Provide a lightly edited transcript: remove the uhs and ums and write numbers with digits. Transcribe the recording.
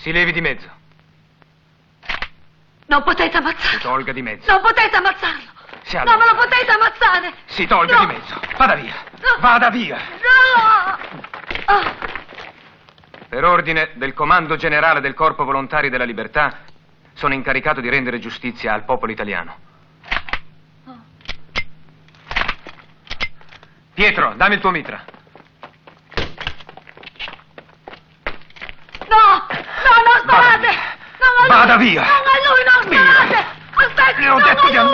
Si levi di mezzo. Non potete ammazzarlo. Si tolga di mezzo. Non potete ammazzarlo. Si allonga. Non me lo potete ammazzare. Si tolga di mezzo. Vada via. No. Vada via. No! Ah. Per ordine del Comando Generale del Corpo Volontari della Libertà, sono incaricato di rendere giustizia al popolo italiano. Pietro, dammi il tuo mitra. No! No, non sparate! Non a lui! Vada via! Non a lui, non sparate! Aspetti, Le ho non detto a di lui!